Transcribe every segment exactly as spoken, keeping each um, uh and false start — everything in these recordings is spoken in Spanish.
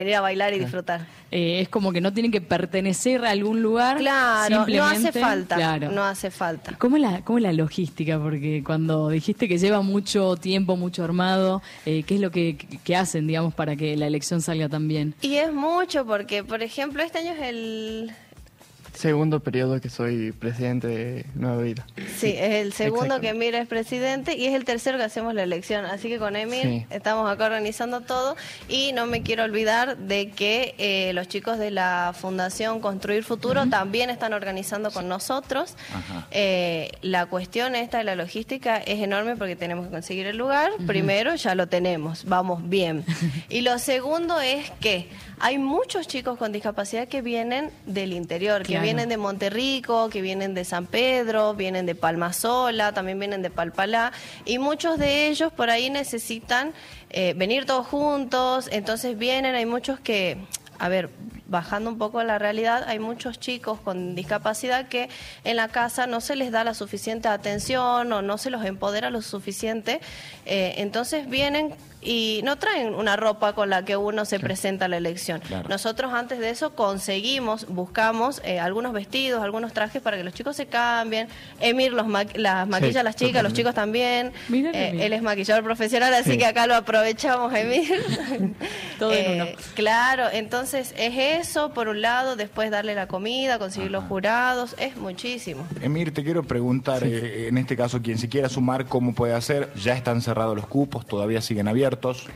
venir a bailar y disfrutar. Eh, es como que no tienen que pertenecer a algún lugar. Claro, no hace falta. Claro. No hace falta. ¿Cómo es la, cómo es la logística? Porque cuando dijiste que lleva mucho tiempo, mucho armado, eh, ¿qué es lo que, que hacen, digamos, para que la elección salga tan bien? Y es mucho porque, por ejemplo, este año es el... Segundo periodo que soy presidente de Nueva Vida. Sí, es el segundo Exacto. que Emir es presidente y es el tercero que hacemos la elección. Así que con Emir Sí. estamos acá organizando todo y no me quiero olvidar de que eh, los chicos de la Fundación Construir Futuro uh-huh. también están organizando con nosotros. Eh, la cuestión esta de la logística es enorme porque tenemos que conseguir el lugar. Uh-huh. Primero, ya lo tenemos, vamos bien. Y lo segundo es que hay muchos chicos con discapacidad que vienen del interior, que claro. vienen de Monterrico, que vienen de San Pedro, vienen de Palmasola, también vienen de Palpalá, y muchos de ellos por ahí necesitan eh, venir todos juntos, entonces vienen, hay muchos que, a ver, bajando un poco a la realidad, hay muchos chicos con discapacidad que en la casa no se les da la suficiente atención o no se los empodera lo suficiente, eh, entonces vienen y no traen una ropa con la que uno se presenta a la elección. Claro. Nosotros antes de eso conseguimos, buscamos eh, algunos vestidos, algunos trajes para que los chicos se cambien. Emir los ma las maquilla sí, a las chicas, totalmente. Los chicos también. Mira, eh, él es maquillador profesional, así sí. que acá lo aprovechamos, Emir. Todo eh, en uno. Claro, entonces es eso, por un lado, después darle la comida, conseguir Ajá. los jurados, es muchísimo. Emir, te quiero preguntar, sí. eh, en este caso, quien se quiera sumar, ¿cómo puede hacer? ¿Ya están cerrados los cupos? ¿Todavía siguen abiertos?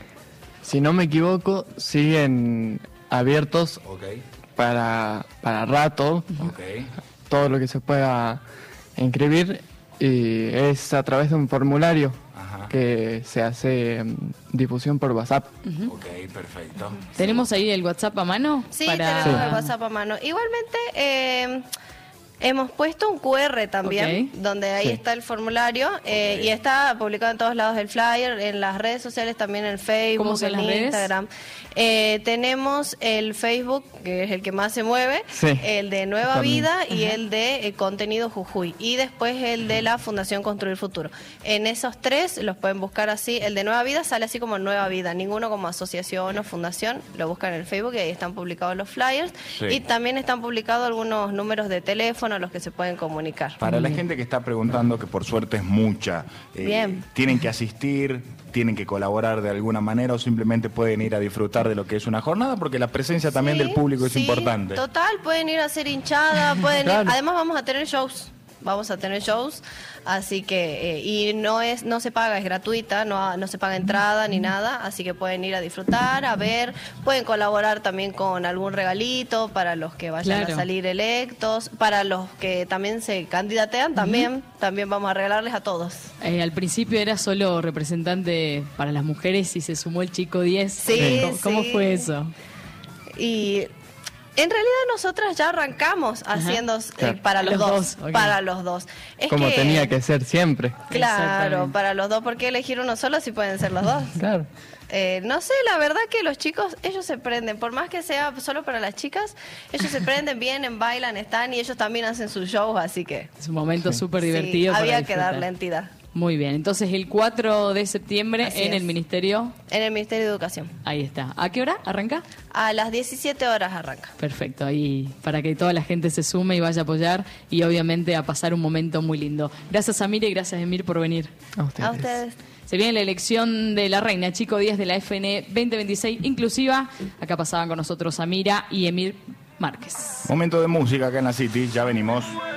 Si no me equivoco, siguen abiertos okay. para, para rato, okay. todo lo que se pueda inscribir, y es a través de un formulario Ajá. que se hace um, difusión por WhatsApp. Uh-huh. Ok, perfecto. ¿Tenemos ahí el WhatsApp a mano? Sí, para... tenemos sí. el WhatsApp a mano. Igualmente... Eh, hemos puesto un cu erre también, okay. donde ahí sí. está el formulario eh, okay. y está publicado en todos lados el flyer, en las redes sociales también, en Facebook, en Instagram. Eh, tenemos el Facebook, que es el que más se mueve, sí. el de Nueva también. Vida y Ajá. el de eh, Contenido Jujuy. Y después el de la Fundación Construir Futuro. En esos tres los pueden buscar así. El de Nueva Vida sale así como Nueva Vida, ninguno como asociación o fundación. Lo buscan en el Facebook y ahí están publicados los flyers. Sí. Y también están publicados algunos números de teléfono a los que se pueden comunicar. Para la gente que está preguntando, que por suerte es mucha, eh, Bien. tienen que asistir, tienen que colaborar de alguna manera o simplemente pueden ir a disfrutar de lo que es una jornada, porque la presencia también sí, del público es sí, importante. Total, pueden ir a hacer hinchada, pueden claro. ir, además vamos a tener shows. Vamos a tener shows, así que, eh, y no es no se paga, es gratuita, no, no se paga entrada ni nada, así que pueden ir a disfrutar, a ver, pueden colaborar también con algún regalito para los que vayan claro. a salir electos, para los que también se candidatean, también, uh-huh. también vamos a regalarles a todos. Eh, al principio era solo representante para las mujeres y se sumó el chico diez. Sí, ¿Cómo, ¿cómo sí. fue eso? Y... En realidad nosotras ya arrancamos haciendo eh, para los, los dos, dos okay. para los dos. Es como que, tenía que ser siempre. Claro, para los dos, ¿por qué elegir uno solo si pueden ser los dos? Claro. Eh, no sé, la verdad que los chicos, ellos se prenden, por más que sea solo para las chicas, ellos se prenden, vienen, bailan, están y ellos también hacen sus shows, así que... Es un momento súper sí. divertido. Sí, para había disfrutar. que darle entidad. Muy bien, entonces el cuatro de septiembre Así en es. el Ministerio... En el Ministerio de Educación. Ahí está. ¿A qué hora arranca? A las diecisiete horas arranca. Perfecto, ahí para que toda la gente se sume y vaya a apoyar y obviamente a pasar un momento muy lindo. Gracias a Mire y gracias Emir por venir. A ustedes. A ustedes. Se viene la elección de la reina, chico diez de la F N veinte veintiséis inclusiva. Acá pasaban con nosotros Amira y Emir Márquez. Momento de música acá en la City, ya venimos.